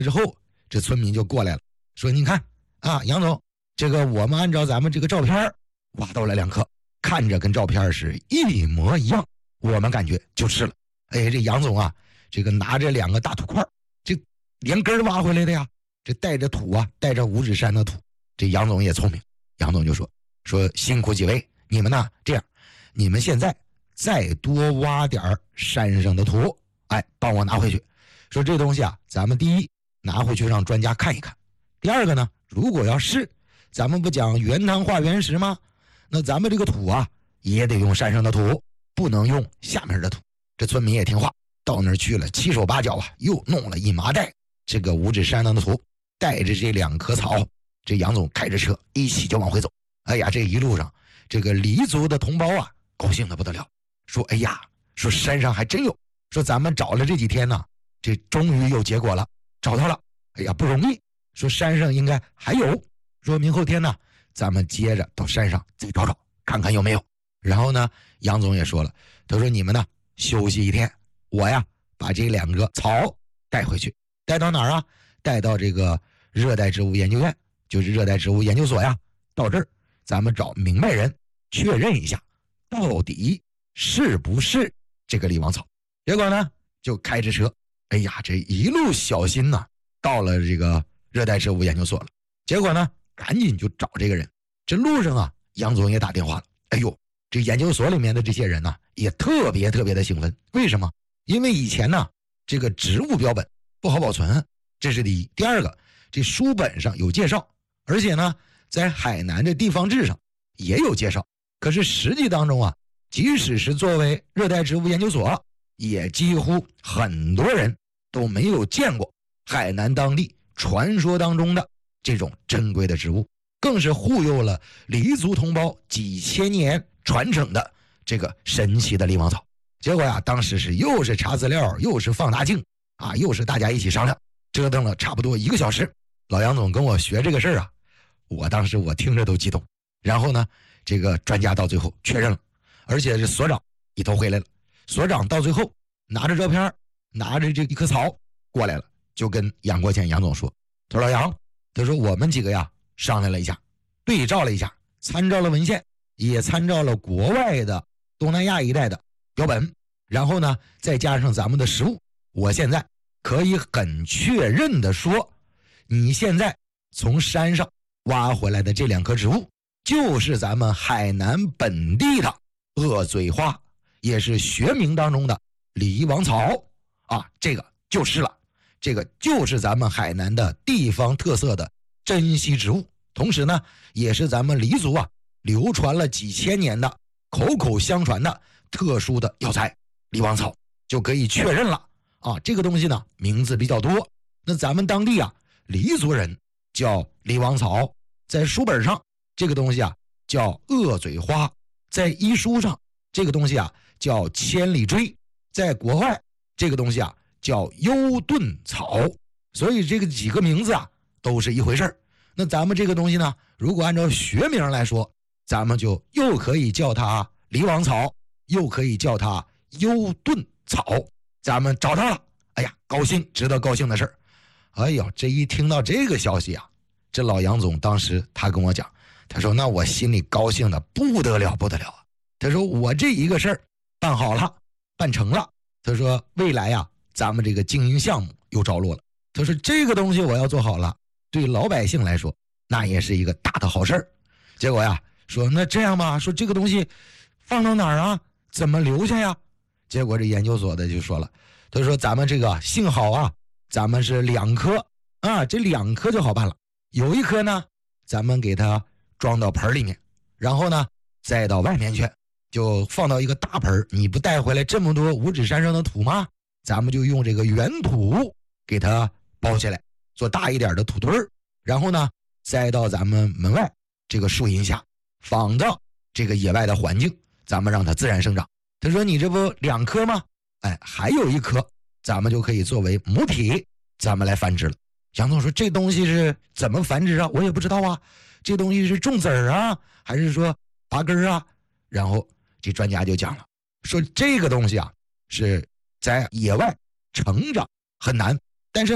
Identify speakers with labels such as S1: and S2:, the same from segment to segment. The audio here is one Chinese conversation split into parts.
S1: 之后，这村民就过来了，说你看啊，杨总，这个我们按照咱们这个照片挖到了2颗，看着跟照片是一模一样，我们感觉就是了。哎，这杨总啊，这个拿着2个大土块，这连根挖回来的呀，这带着土啊，带着五指山的土。这杨总也聪明，杨总就说辛苦几位，你们呢这样，你们现在再多挖点山上的土，哎，帮我拿回去。说这东西啊，咱们第一拿回去让专家看一看，第二个呢，如果要是咱们不讲原汤化原石吗？那咱们这个土啊也得用山上的土，不能用下面的土。这村民也听话，到那儿去了，七手八脚啊，又弄了一麻袋这个五指山上的土，带着这2棵草，这杨总开着车一起就往回走。哎呀，这一路上这个黎族的同胞啊，高兴的不得了，说哎呀，说山上还真有，说咱们找了这几天呢，这终于有结果了，找到了，哎呀不容易，说山上应该还有，说明后天呢，咱们接着到山上再找找，看看有没有。然后呢，杨总也说了，他说你们呢休息1天，我呀把这2个草带回去，带到哪儿啊？带到这个热带植物研究院，就是热带植物研究所呀。到这儿，咱们找明白人确认一下，到底是不是这个李王草。结果呢，就开着车，哎呀，这一路小心呐，到了这个热带植物研究所了。结果呢，赶紧就找这个人。这路上啊，杨总也打电话了。哎呦，这研究所里面的这些人呢，也特别的兴奋。为什么？因为以前呢，这个植物标本不好保存，这是第一。第二个，这书本上有介绍，而且呢，在海南的地方志上也有介绍。可是实际当中啊，即使是作为热带植物研究所，也几乎很多人都没有见过海南当地传说当中的这种珍贵的植物，更是忽悠了黎族同胞几千年传承的这个神奇的李王草。结果呀，当时又是查资料，又是放大镜啊，又是大家一起商量，折腾了差不多1个小时。老杨总跟我学这个事儿啊，我当时我听着都激动。然后呢，这个专家到最后确认了，而且是所长一头回来了。所长到最后拿着照片，拿着这1棵草过来了，就跟杨国谦杨总说，他说老杨，他说我们几个呀商量了一下，对照了一下，参照了文献，也参照了国外的东南亚一带的标本，然后呢再加上咱们的实物，我现在可以很确认的说，你现在从山上挖回来的这2棵植物，就是咱们海南本地的鳄嘴花，也是学名当中的李王草啊，这个就是了，这个就是咱们海南的地方特色的珍稀植物，同时呢，也是咱们黎族啊流传了几千年的口口相传的特殊的药材李王草，就可以确认了啊。这个东西呢名字比较多，那咱们当地啊黎族人叫李王草，在书本上这个东西啊叫鳄嘴花，在医书上这个东西啊叫千里锥，在国外这个东西啊叫幽盾草，所以这个几个名字啊都是一回事儿。那咱们这个东西呢，如果按照学名来说，咱们就又可以叫它李王草，又可以叫它幽盾草。咱们找到了，哎呀，高兴，值得高兴的事儿。哎呦，这一听到这个消息啊，这老杨总当时他跟我讲，他说那我心里高兴的不得了啊。他说我这一个事儿办好了，办成了。他说未来呀，咱们这个经营项目有着落了。他说这个东西我要做好了，对老百姓来说那也是一个大的好事儿。结果呀，说那这样吧，说这个东西放到哪儿啊，怎么留下呀？结果这研究所的就说了，他说咱们这个幸好啊，咱们是2颗啊，这2颗就好办了。有1颗呢，咱们给它装到盆里面，然后呢再到外面去，就放到一个大盆。你不带回来这么多五指山上的土吗？咱们就用这个原土给它包起来，做大一点的土堆儿，然后呢再到咱们门外这个树荫下，仿照这个野外的环境，咱们让它自然生长。他说你这不2颗吗？哎，还有1颗咱们就可以作为母体，咱们来繁殖了。杨总说这东西是怎么繁殖啊？我也不知道啊，这东西是种籽儿啊，还是说拔根啊？然后这专家就讲了，说这个东西啊是在野外成长很难，但是呢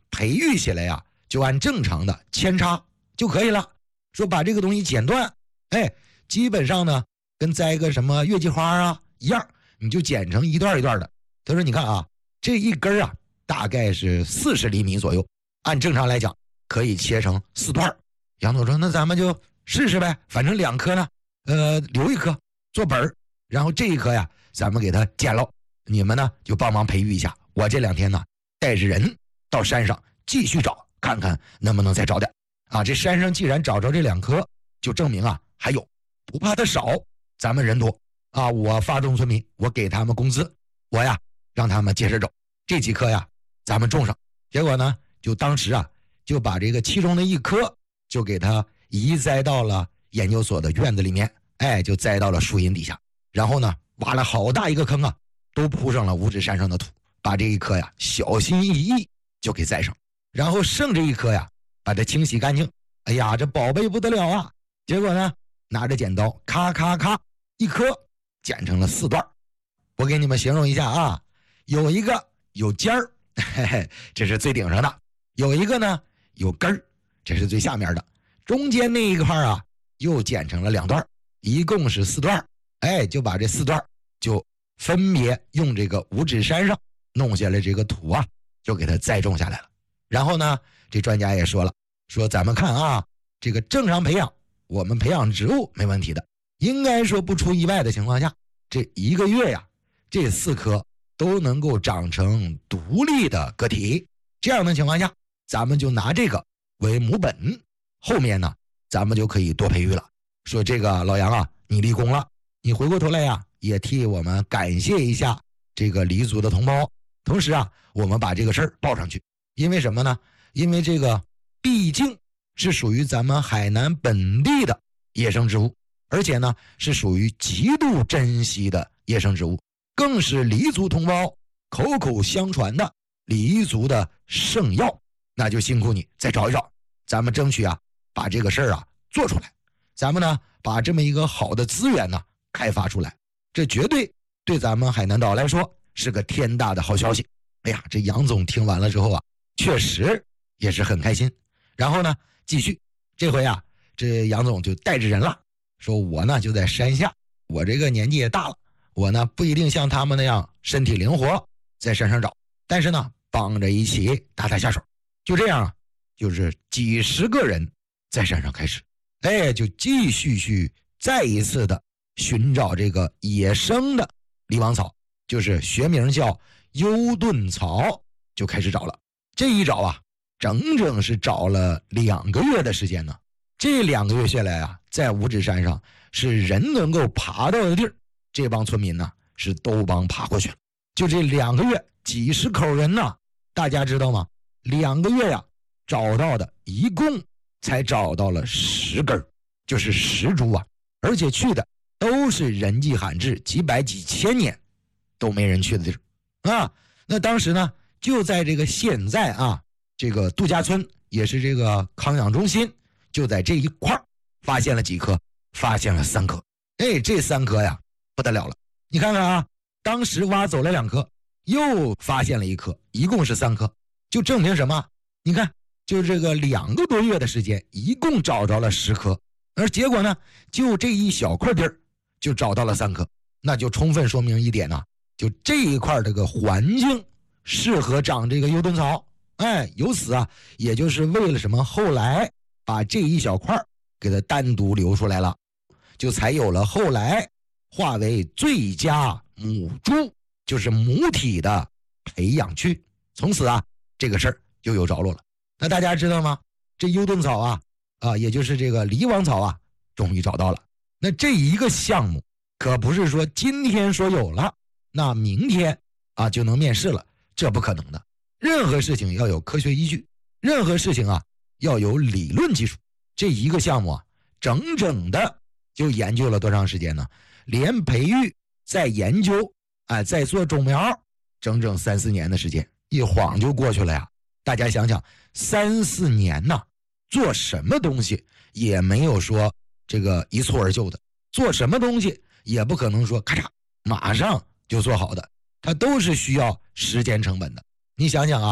S1: 培育起来呀，就按正常的扦插就可以了。说把这个东西剪断，基本上呢跟栽个什么月季花啊一样，你就剪成一段一段的。他说你看啊，这一根啊大概是40厘米左右，按正常来讲可以切成4段。杨总说那咱们就试试呗，反正2颗呢，留1颗做本儿，然后这一颗呀咱们给它剪了，你们呢就帮忙培育一下，我这2天呢带着人到山上继续找，看看能不能再找点啊。这山上既然找着这2颗，就证明啊还有，不怕它少，咱们人多啊，我发动村民，我给他们工资，我呀让他们接着找这几颗呀，咱们种上。结果呢就当时啊就把这个其中的1颗就给它移栽到了研究所的院子里面，就栽到了树荫底下，然后呢挖了好大一个坑啊，都铺上了五指山上的土，把这1颗呀小心翼翼就给栽上，然后剩这1颗呀把它清洗干净。哎呀，这宝贝不得了啊！结果呢拿着剪刀咔咔咔1颗剪成了4段。我给你们形容一下啊，有一个有尖儿，这是最顶上的，有一个呢有根儿，这是最下面的，中间那一块啊又剪成了2段，一共是4段。就把这4段就分别用这个五指山上弄下来这个土啊，就给它栽种下来了。然后呢这专家也说了，说咱们看啊，这个正常培养，我们培养植物没问题的，应该说不出意外的情况下，这1个月呀这4颗都能够长成独立的个体。这样的情况下，咱们就拿这个为母本，后面呢咱们就可以多培育了。说这个老杨啊，你立功了，你回过头来呀也替我们感谢一下这个黎族的同胞，同时啊我们把这个事儿报上去。因为什么呢？因为这个毕竟是属于咱们海南本地的野生植物，而且呢是属于极度珍惜的野生植物，更是黎族同胞口口相传的黎族的圣药。那就辛苦你再找一找，咱们争取啊把这个事儿啊做出来，咱们呢把这么一个好的资源呢开发出来，这绝对对咱们海南岛来说是个天大的好消息。哎呀，这杨总听完了之后啊，确实也是很开心。然后呢继续，这回啊这杨总就带着人了，说我呢就在山下，我这个年纪也大了，我呢不一定像他们那样身体灵活在山上找，但是呢帮着一起打打下手。就这样啊，就是几十个人在山上开始，就继续去再一次的寻找这个野生的狸王草，就是学名叫幽盾草，就开始找了。这一找啊整整是找了2个月的时间呢。这2个月下来啊，在五指山上是人能够爬到的地儿，这帮村民呢是都帮爬过去了。就这2个月几十口人呢，大家知道吗？2个月呀找到的一共才找到了10根，就是10株啊，而且去的都是人迹罕至几百几千年都没人去的地儿啊。那当时呢就在这个现在啊这个度假村，也是这个康养中心，就在这一块发现了几颗，发现了3颗。这3颗呀不得了了，你看看啊，当时挖走了2颗，又发现了1颗，一共是3颗，就证明什么？你看就这个2个多月的时间，一共找着了10颗，而结果呢就这一小块地儿就找到了3颗，那就充分说明一点呢，就这一块这个环境适合长这个幽盾草。由此啊也就是为了什么，后来把这一小块给它单独留出来了，就才有了后来划为最佳母猪，就是母体的培养区。从此啊这个事儿就有着落了。那大家知道吗？这幽盾草啊也就是这个狸王草啊终于找到了。那这一个项目可不是说今天说有了那明天啊就能面世了，这不可能的。任何事情要有科学依据，任何事情啊要有理论基础。这一个项目啊整整的就研究了多长时间呢？连培育再研究再做种苗，整整3-4年的时间，一晃就过去了呀。大家想想，3-4年呢，做什么东西也没有说这个一蹴而就的，做什么东西也不可能说咔嚓马上就做好的，它都是需要时间成本的。你想想啊，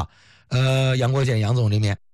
S1: 杨国坚杨总这边